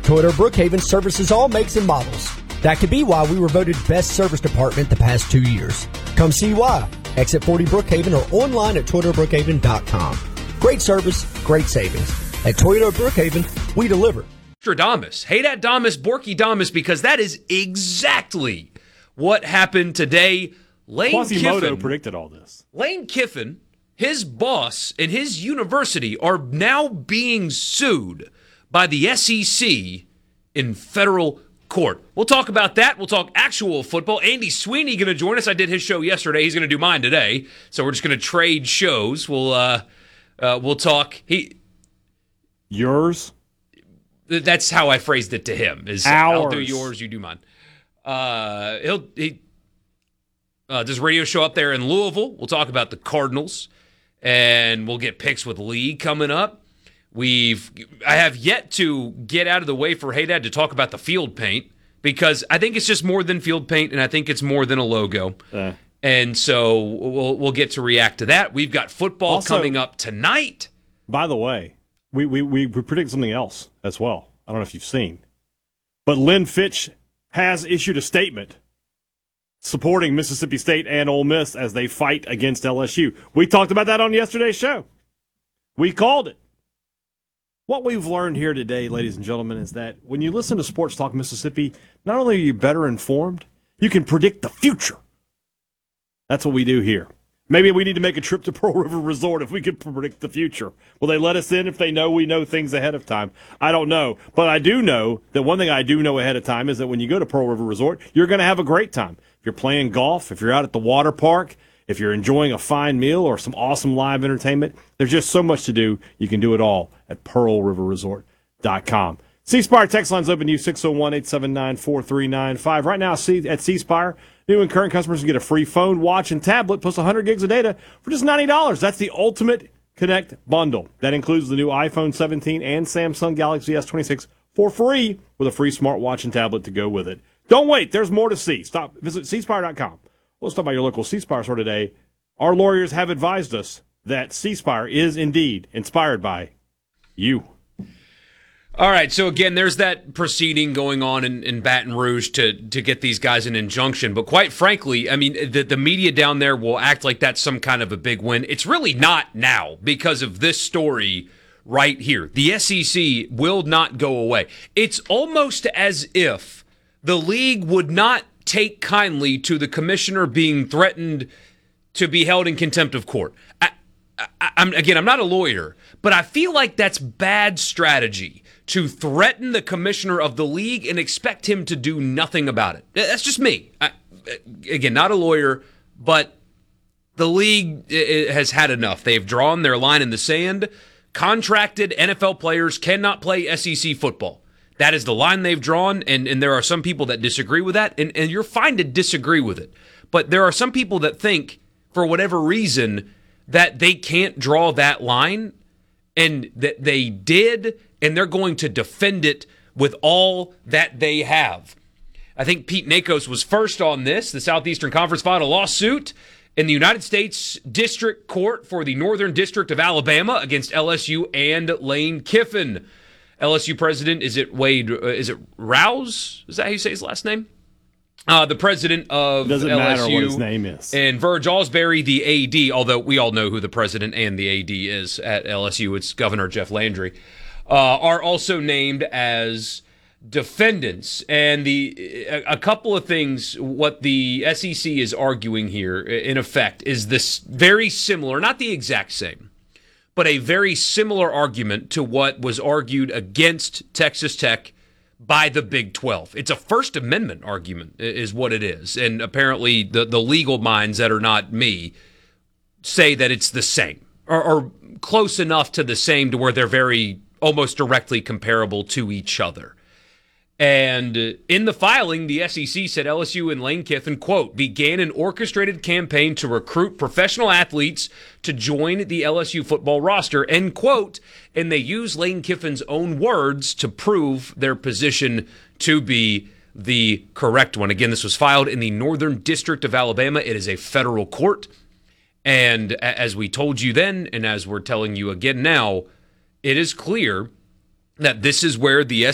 Toyota Brookhaven services all makes and models. That could be why we were voted best service department the past 2 years. Come see why. Exit 40 Brookhaven or online at ToyotaBrookhaven.com. Great service, great savings. At Toyota Brookhaven, we deliver. Damas. Haydad-Damas, Borky-Damas, because that is exactly what happened today. Quasimodo predicted all this. Lane Kiffin, his boss, and his university are now being sued by the SEC in federal court. We'll talk about that. We'll talk actual football. Andy Sweeney going to join us. I did his show yesterday. He's going to do mine today. So we're just going to trade shows. We'll talk. Yours? That's how I phrased it to him. Is ours. I'll do yours, you do mine. He does a radio show up there in Louisville. We'll talk about the Cardinals, and we'll get picks with Lee coming up. I have yet to get out of the way for Haydad to talk about the field paint, because I think it's just more than field paint, and I think it's more than a logo. And so we'll get to react to that. We've got football also coming up tonight. By the way, we predict something else as well. I don't know if you've seen. But Lynn Fitch has issued a statement supporting Mississippi State and Ole Miss as they fight against LSU. We talked about that on yesterday's show. We called it. What we've learned here today, ladies and gentlemen, is that when you listen to Sports Talk Mississippi, not only are you better informed, you can predict the future. That's what we do here. Maybe we need to make a trip to Pearl River Resort if we could predict the future. Will they let us in if they know we know things ahead of time? I don't know. But I do know that one thing I do know ahead of time is that when you go to Pearl River Resort, you're going to have a great time. If you're playing golf, if you're out at the water park, if you're enjoying a fine meal or some awesome live entertainment, there's just so much to do. You can do it all at PearlRiverResort.com. C Spire text line's open to you, 601-879-4395. Right now, at C Spire, new and current customers can get a free phone, watch, and tablet plus 100 gigs of data for just $90. That's the Ultimate Connect bundle. That includes the new iPhone 17 and Samsung Galaxy S26 for free with a free smartwatch and tablet to go with it. Don't wait. There's more to see. Visit cspire.com. Let's talk about your local C Spire store today. Our lawyers have advised us that C Spire is indeed inspired by you. All right, so again, there's that proceeding going on in Baton Rouge to get these guys an injunction. But quite frankly, I mean, the media down there will act like that's some kind of a big win. It's really not now because of this story right here. The SEC will not go away. It's almost as if the league would not take kindly to the commissioner being threatened to be held in contempt of court. I'm not a lawyer, but I feel like that's bad strategy to threaten the commissioner of the league and expect him to do nothing about it. That's just me. Again, not a lawyer, but the league has had enough. They've drawn their line in the sand. Contracted NFL players cannot play SEC football. That is the line they've drawn, and there are some people that disagree with that, and you're fine to disagree with it. But there are some people that think, for whatever reason, that they can't draw that line, and that they did, and they're going to defend it with all that they have. I think Pete Nakos was first on this. The Southeastern Conference filed a lawsuit in the United States District Court for the Northern District of Alabama against LSU and Lane Kiffin. LSU president, is it Rouse? Is that how you say his last name? The president of Doesn't LSU. Matter what his name is. And Verge Osbury, the AD, although we all know who the president and the AD is at LSU. It's Governor Jeff Landry. Are also named as defendants. And a couple of things, what the SEC is arguing here, in effect, is this very similar, not the exact same, but a very similar argument to what was argued against Texas Tech by the Big 12. It's a First Amendment argument is what it is. And apparently the legal minds that are not me say that it's the same or close enough to the same to where they're very almost directly comparable to each other. And in the filing, the SEC said LSU and Lane Kiffin, quote, began an orchestrated campaign to recruit professional athletes to join the LSU football roster, end quote, and they use Lane Kiffin's own words to prove their position to be the correct one. Again, this was filed in the Northern District of Alabama. It is a federal court. And as we told you then, and as we're telling you again now, it is clear that this is where the